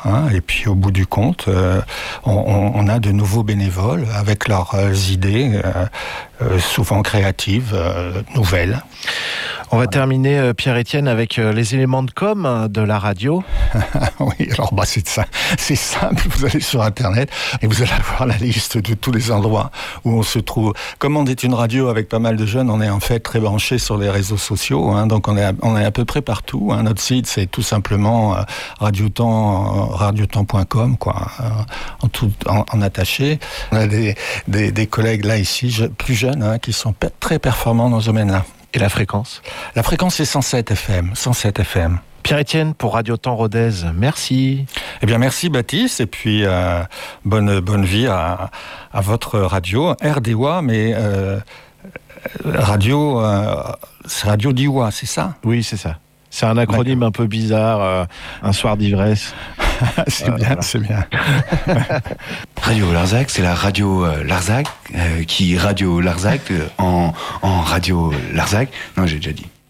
hein, et puis au bout du compte, on a de nouveaux bénévoles avec leurs idées, souvent créatives, nouvelles. On va terminer, Pierre-Étienne, avec les éléments de com de la radio. Oui, alors c'est simple, vous allez sur Internet et vous allez avoir la liste de tous les endroits où on se trouve. Comme on est une radio avec pas mal de jeunes, on est en fait très branché sur les réseaux sociaux, hein, donc on est à peu près partout. Hein. Notre site, c'est tout simplement radiotemps.com, quoi, en attaché. On a des collègues là ici, plus jeunes, hein, qui sont très performants dans ce domaine-là. Et la fréquence ? La fréquence, c'est 107 FM. 107 FM. Pierre-Étienne, pour Radio Temps Rodez, merci. Eh bien, merci Baptiste, et puis bonne vie à votre radio, RDOA, mais c'est Radio d'Iwa, c'est ça ? Oui, c'est ça. C'est un acronyme un peu bizarre, un soir d'ivresse. C'est bien, voilà. C'est bien. Radio Larzac, c'est la radio Larzac, qui Radio Larzac en Radio Larzac. Non, j'ai déjà dit.